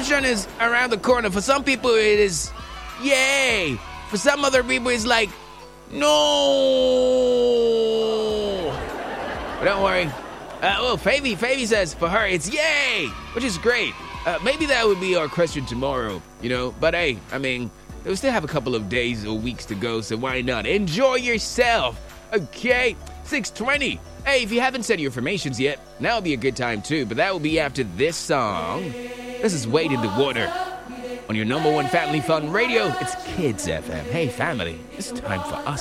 redemption is around the corner. For some people, it is yay. For some other people, it's like, no. But don't worry. Favy says for her, it's yay, which is great. Maybe that would be our question tomorrow, But hey, I mean, we still have a couple of days or weeks to go, so why not? Enjoy yourself, okay? 6:20. Hey, if you haven't sent your informations yet, now would be a good time too, but that will be after this song. This is Wade in the Water. On your number one family fun radio, it's Kids FM. Hey, family, it's time for us